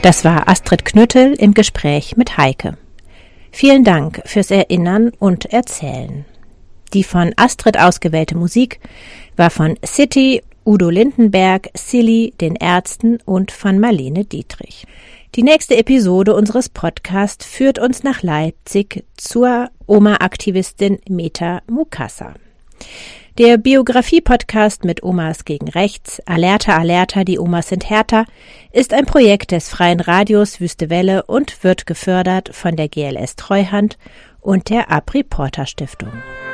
Das war Astrid Knüttel im Gespräch mit Heike. Vielen Dank fürs Erinnern und Erzählen. Die von Astrid ausgewählte Musik war von City, Udo Lindenberg, Silly, den Ärzten und von Marlene Dietrich. Die nächste Episode unseres Podcasts führt uns nach Leipzig zur Oma-Aktivistin Meta Mukasa. Der Biografie-Podcast mit Omas gegen Rechts, Alerta, Alerta, die Omas sind härter, ist ein Projekt des Freien Radios Wüste Welle und wird gefördert von der GLS Treuhand und der Ab Reporter Stiftung.